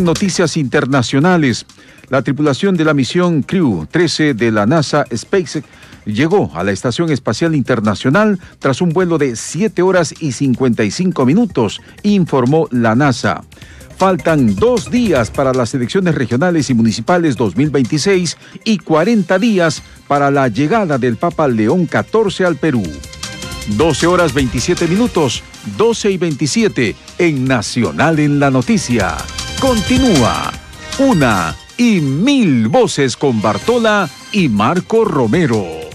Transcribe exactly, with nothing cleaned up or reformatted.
noticias internacionales. La tripulación de la misión Crew trece de la NASA SpaceX llegó a la Estación Espacial Internacional tras un vuelo de siete horas y cincuenta y cinco minutos, informó la NASA. Faltan dos días para las elecciones regionales y municipales dos mil veintiséis y cuarenta días para la llegada del Papa León catorce al Perú. doce horas veintisiete minutos, doce y veintisiete en Nacional en la Noticia. Continúa una y mil voces con Bartola y Marco Romero.